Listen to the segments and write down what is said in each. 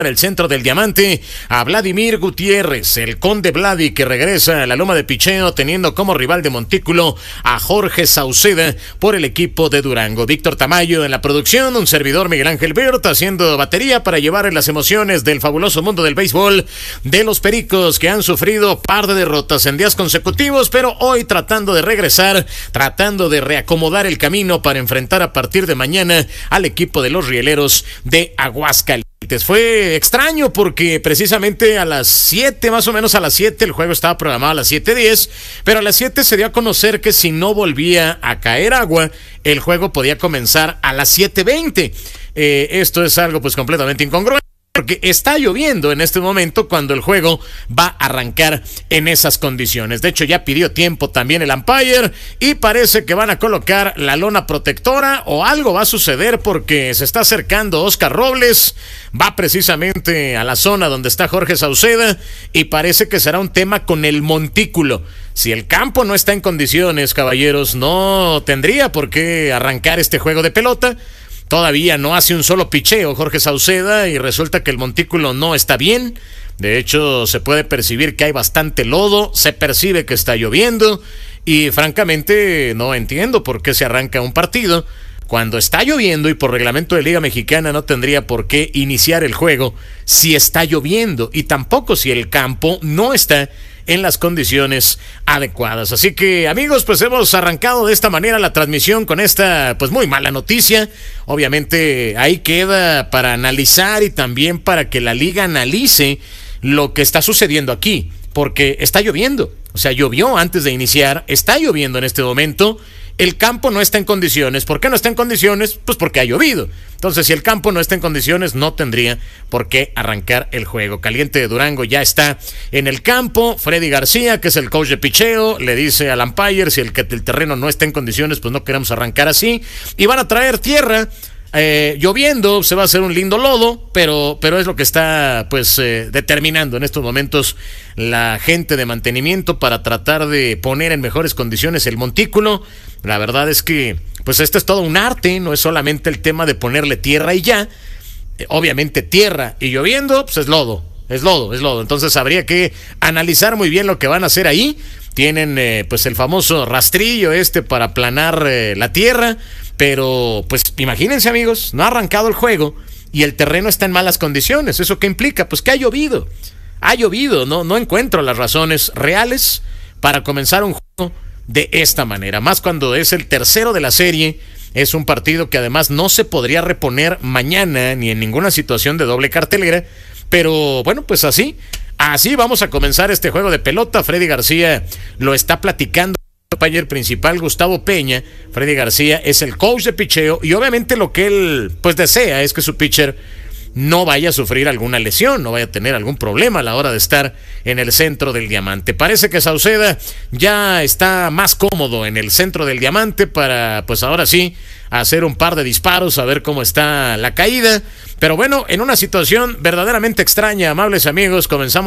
en el centro del diamante a Vladimir Gutiérrez, el Conde Vladi, que regresa a la loma de picheo teniendo como rival de montículo a Jorge Sauceda por el equipo de Durango. Víctor Tamayo en la producción, un servidor Miguel Ángel Bert haciendo batería para llevar las emociones del fabuloso mundo del béisbol de los Pericos, que han sufrido par de derrotas en días consecutivos, pero hoy tratando de regresar, tratando de reacomodar el camino para enfrentar a partir de mañana al equipo de los Rieleros de Aguascalientes. Fue extraño porque precisamente a las 7, más o menos a las 7, el juego estaba programado a las 7:10, pero a las 7 se dio a conocer que si no volvía a caer agua, el juego podía comenzar a las 7:20. Esto es algo pues completamente incongruente, porque está lloviendo en este momento cuando el juego va a arrancar en esas condiciones. De hecho, ya pidió tiempo también el umpire y parece que van a colocar la lona protectora o algo va a suceder porque se está acercando Oscar Robles, va precisamente a la zona donde está Jorge Sauceda y parece que será un tema con el montículo. Si el campo no está en condiciones, caballeros, no tendría por qué arrancar este juego de pelota. Todavía no hace un solo picheo Jorge Sauceda y resulta que el montículo no está bien. De hecho, se puede percibir que hay bastante lodo, se percibe que está lloviendo y francamente no entiendo por qué se arranca un partido cuando está lloviendo y por reglamento de Liga Mexicana no tendría por qué iniciar el juego si está lloviendo y tampoco si el campo no está en las condiciones adecuadas. Así que, amigos, pues hemos arrancado de esta manera la transmisión con esta pues muy mala noticia. Obviamente ahí queda para analizar y también para que la liga analice lo que está sucediendo aquí, porque está lloviendo. O sea, llovió antes de iniciar, está lloviendo en este momento. El campo no está en condiciones. ¿Por qué no está en condiciones? Pues porque ha llovido. Entonces, si el campo no está en condiciones, no tendría por qué arrancar el juego. Caliente de Durango ya está en el campo. Freddy García, que es el coach de picheo, le dice al umpire, si el terreno no está en condiciones, pues no queremos arrancar así. Y van a traer tierra. Lloviendo, se va a hacer un lindo lodo, pero es lo que está pues determinando en estos momentos la gente de mantenimiento para tratar de poner en mejores condiciones el montículo. La verdad es que pues esto es todo un arte, no es solamente el tema de ponerle tierra y ya. Obviamente tierra y lloviendo, pues es lodo. Entonces habría que analizar muy bien lo que van a hacer ahí. Tienen pues el famoso rastrillo para aplanar la tierra. Pero, pues, imagínense, amigos, no ha arrancado el juego y el terreno está en malas condiciones. ¿Eso qué implica? Pues que ha llovido. No encuentro las razones reales para comenzar un juego de esta manera. Más cuando es el tercero de la serie, es un partido que además no se podría reponer mañana ni en ninguna situación de doble cartelera. Pero, bueno, pues así vamos a comenzar este juego de pelota. Freddy García lo está platicando. El umpire principal, Gustavo Peña. Freddy García es el coach de picheo y obviamente lo que él pues desea es que su pitcher no vaya a sufrir alguna lesión, no vaya a tener algún problema a la hora de estar en el centro del diamante. Parece que Sauceda ya está más cómodo en el centro del diamante para pues ahora sí hacer un par de disparos, a ver cómo está la caída. Pero bueno, en una situación verdaderamente extraña, amables amigos,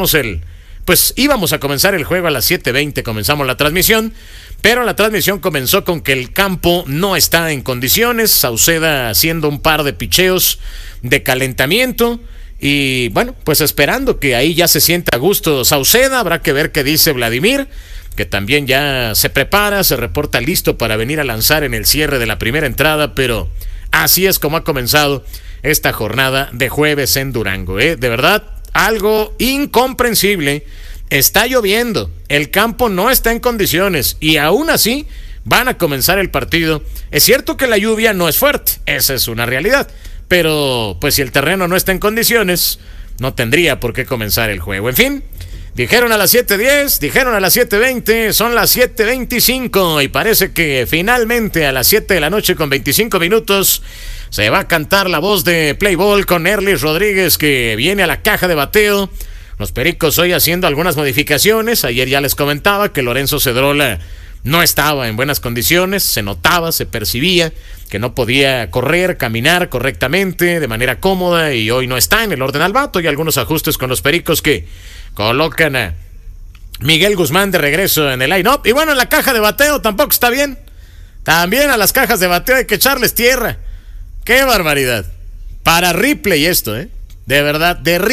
íbamos a comenzar el juego a las 7:20, comenzamos la transmisión, pero la transmisión comenzó con que el campo no está en condiciones, Sauceda haciendo un par de picheos de calentamiento y bueno, pues esperando que ahí ya se sienta a gusto Sauceda. Habrá que ver qué dice Vladimir, que también ya se prepara, se reporta listo para venir a lanzar en el cierre de la primera entrada, pero así es como ha comenzado esta jornada de jueves en Durango, De verdad, algo incomprensible. Está lloviendo, el campo no está en condiciones y aún así van a comenzar el partido. Es cierto que la lluvia no es fuerte, esa es una realidad, pero pues si el terreno no está en condiciones, no tendría por qué comenzar el juego. En fin, dijeron a las 7:10, dijeron a las 7:20, son las 7:25 y parece que finalmente a las 7 de la noche con 25 minutos se va a cantar la voz de Play Ball con Erlis Rodríguez, que viene a la caja de bateo. Los Pericos hoy haciendo algunas modificaciones. Ayer ya les comentaba que Lorenzo Cedrola no estaba en buenas condiciones, se notaba, se percibía que no podía correr, caminar correctamente, de manera cómoda, y hoy no está en el orden al bato. Y algunos ajustes con los Pericos que colocan a Miguel Guzmán de regreso en el line-up. Y bueno, en la caja de bateo tampoco está bien. También a las cajas de bateo hay que echarles tierra. ¡Qué barbaridad! Para Ripley esto, de verdad, de Ripley.